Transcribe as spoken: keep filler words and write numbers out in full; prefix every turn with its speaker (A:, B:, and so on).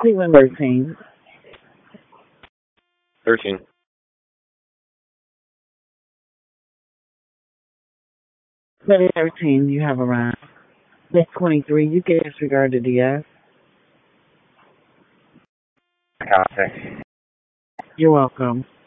A: Cleveland thirteen.
B: thirteen.
A: Letter thirteen, you have arrived. Deck twenty-three, you can disregard the D S.
B: Copy.
A: You're welcome.